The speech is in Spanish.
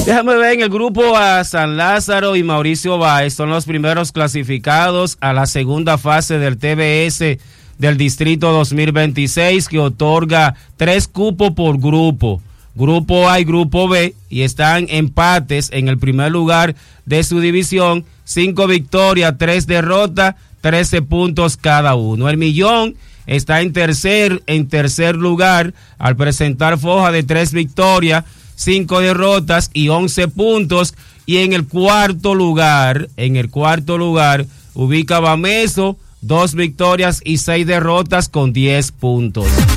Déjame ver, en el grupo A, San Lázaro y Mauricio Báez son los primeros clasificados a la segunda fase del TBS del Distrito 2026, que otorga 3 cupos por grupo. Grupo A y Grupo B, y están empates en el primer lugar de su división, 5 victorias, 3 derrotas, 13 puntos cada uno. El Millón está en tercer lugar al presentar foja de 3 victorias, 5 derrotas y 11 puntos. Y en el cuarto lugar ubica Bameso, 2 victorias y 6 derrotas con 10 puntos.